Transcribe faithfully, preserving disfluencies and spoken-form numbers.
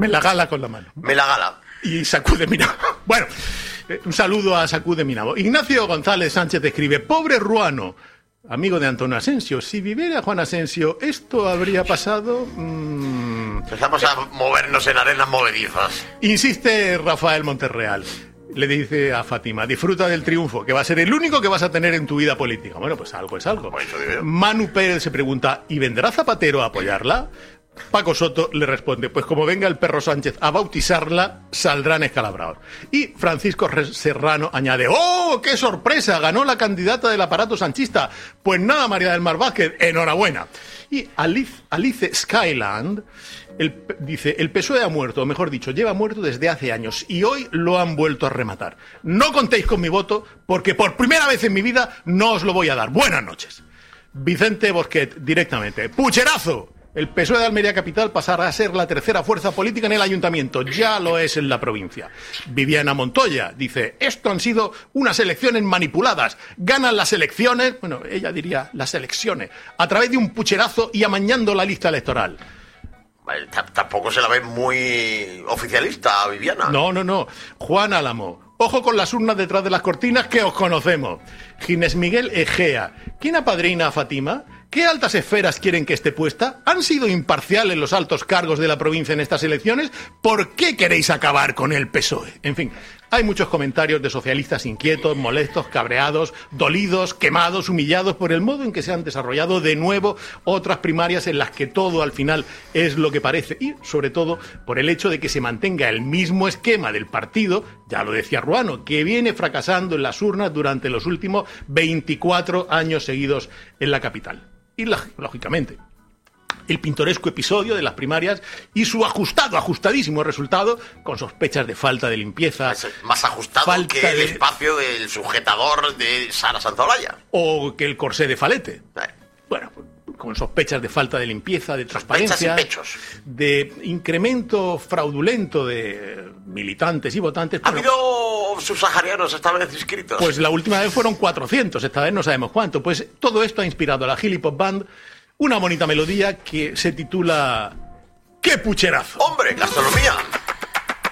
Me la gala con la mano. Me la gala. Y sacude mi nabo. Bueno, eh, un saludo a Sacude mi nabo. Ignacio González Sánchez escribe: pobre Ruano, amigo de Antonio Asensio. Si viviera Juan Asensio, ¿esto habría pasado? Mm... Empezamos a movernos en arenas movedizas. Insiste Rafael Monterreal. Le dice a Fátima: disfruta del triunfo, que va a ser el único que vas a tener en tu vida política. Bueno, pues algo es algo. Pues eso digo. Manu Pérez se pregunta: ¿y vendrá Zapatero a apoyarla? Paco Soto le responde: pues como venga el perro Sánchez a bautizarla, saldrán escalabrados. Y Francisco Serrano añade: ¡oh, qué sorpresa! Ganó la candidata del aparato sanchista. Pues nada, María del Mar Vázquez, enhorabuena. Y Alice, Alice Skyland el, dice: el P S O E ha muerto, o mejor dicho, lleva muerto desde hace años, y hoy lo han vuelto a rematar. No contéis con mi voto, porque por primera vez en mi vida no os lo voy a dar. Buenas noches. Vicente Bosquet, directamente: ¡pucherazo! El P S O E de Almería Capital pasará a ser la tercera fuerza política en el ayuntamiento. Ya lo es en la provincia. Viviana Montoya dice: esto han sido unas elecciones manipuladas. Ganan las elecciones, bueno, ella diría las elecciones, a través de un pucherazo y amañando la lista electoral. Tampoco se la ve muy oficialista, Viviana. No, no, no. Juan Álamo: ojo con las urnas detrás de las cortinas, que os conocemos. Ginés Miguel Egea: ¿quién apadrina a Fátima? ¿Qué altas esferas quieren que esté puesta? ¿Han sido imparciales los altos cargos de la provincia en estas elecciones? ¿Por qué queréis acabar con el P S O E? En fin, hay muchos comentarios de socialistas inquietos, molestos, cabreados, dolidos, quemados, humillados por el modo en que se han desarrollado de nuevo otras primarias en las que todo al final es lo que parece, y sobre todo por el hecho de que se mantenga el mismo esquema del partido, ya lo decía Ruano, que viene fracasando en las urnas durante los últimos veinticuatro años seguidos en la capital. Y lógicamente, el pintoresco episodio de las primarias y su ajustado, ajustadísimo resultado, con sospechas de falta de limpieza. Es más ajustado que el de... espacio del sujetador de Sara Santaolalla. O que el corsé de Falete. Eh. Bueno, con sospechas de falta de limpieza, de transparencia, pechos. de incremento fraudulento de militantes y votantes. ¿Ha bueno, habido subsaharianos esta vez inscritos? Pues la última vez fueron cuatrocientos, esta vez no sabemos cuánto. Pues todo esto ha inspirado a la Gili Pop Band una bonita melodía que se titula ¡Qué pucherazo! ¡Hombre, gastronomía!